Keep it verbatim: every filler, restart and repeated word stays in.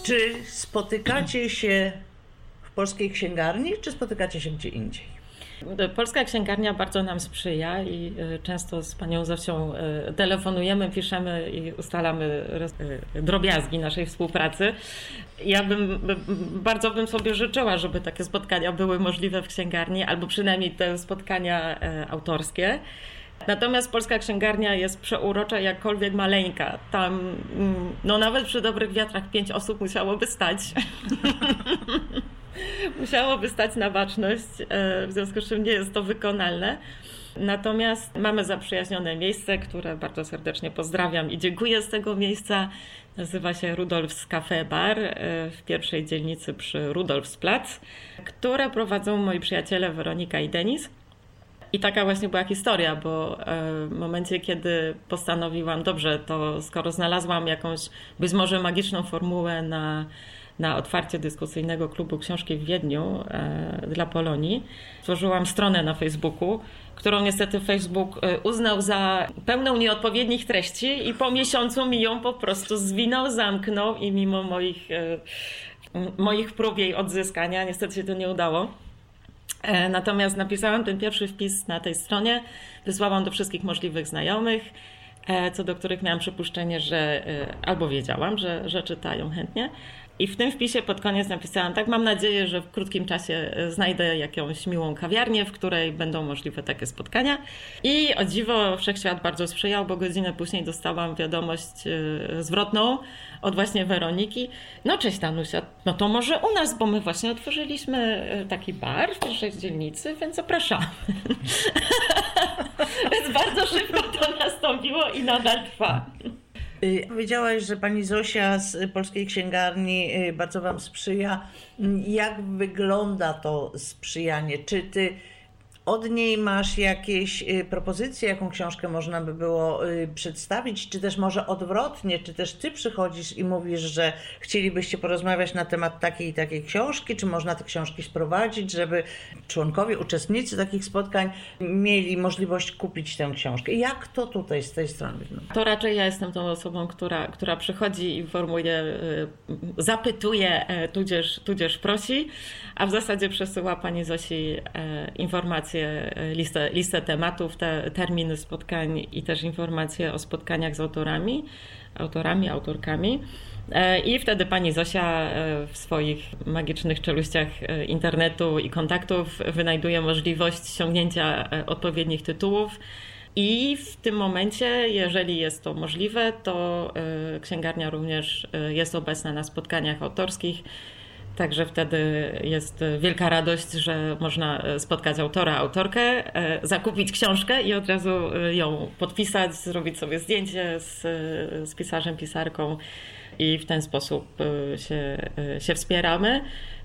Czy spotykacie się w Polskiej Księgarni, czy spotykacie się gdzie indziej? Polska Księgarnia bardzo nam sprzyja i często z panią Zosią telefonujemy, piszemy i ustalamy drobiazgi naszej współpracy. Ja bym, bardzo bym sobie życzyła, żeby takie spotkania były możliwe w księgarni, albo przynajmniej te spotkania autorskie. Natomiast Polska Księgarnia jest przeurocza, jakkolwiek maleńka. Tam no nawet przy dobrych wiatrach pięć osób musiałoby stać. Musiałoby stać na baczność, w związku z czym nie jest to wykonalne. Natomiast mamy zaprzyjaźnione miejsce, które bardzo serdecznie pozdrawiam i dziękuję z tego miejsca. Nazywa się Rudolfs Café Bar w pierwszej dzielnicy przy Rudolfsplatz, które prowadzą moi przyjaciele Weronika i Denis. I taka właśnie była historia, bo w momencie, kiedy postanowiłam, dobrze, to skoro znalazłam jakąś być może magiczną formułę na, na otwarcie dyskusyjnego klubu książki w Wiedniu e, dla Polonii, stworzyłam stronę na Facebooku, którą niestety Facebook uznał za pełną nieodpowiednich treści i po miesiącu mi ją po prostu zwinął, zamknął i mimo moich, e, moich prób jej odzyskania niestety się to nie udało. Natomiast napisałam ten pierwszy wpis na tej stronie, wysłałam do wszystkich możliwych znajomych, co do których miałam przypuszczenie, że albo wiedziałam, że, że czytają chętnie. I w tym wpisie pod koniec napisałam, tak, mam nadzieję, że w krótkim czasie znajdę jakąś miłą kawiarnię, w której będą możliwe takie spotkania. I o dziwo wszechświat bardzo sprzyjał, bo godzinę później dostałam wiadomość zwrotną od właśnie Weroniki. No cześć Danusia, no to może u nas, bo my właśnie otworzyliśmy taki bar w pierwszej dzielnicy, więc zapraszamy. Więc bardzo szybko to nastąpiło i nadal trwa. Powiedziałaś, że pani Zosia z Polskiej Księgarni bardzo wam sprzyja. Jak wygląda to sprzyjanie? Czy ty od niej masz jakieś propozycje, jaką książkę można by było przedstawić? Czy też może odwrotnie, czy też ty przychodzisz i mówisz, że chcielibyście porozmawiać na temat takiej i takiej książki? Czy można te książki sprowadzić, żeby członkowie, uczestnicy takich spotkań mieli możliwość kupić tę książkę? Jak to tutaj z tej strony wygląda? To raczej ja jestem tą osobą, która, która przychodzi i informuje, zapytuje, tudzież, tudzież prosi, a w zasadzie przesyła pani Zosi informacje, listę, listę tematów, te terminy spotkań i też informacje o spotkaniach z autorami, autorami, autorkami. I wtedy pani Zosia w swoich magicznych czeluściach internetu i kontaktów wynajduje możliwość ściągnięcia odpowiednich tytułów. I w tym momencie, jeżeli jest to możliwe, to księgarnia również jest obecna na spotkaniach autorskich. Także wtedy jest wielka radość, że można spotkać autora, autorkę, zakupić książkę i od razu ją podpisać, zrobić sobie zdjęcie z, z pisarzem, pisarką i w ten sposób się, się wspieramy.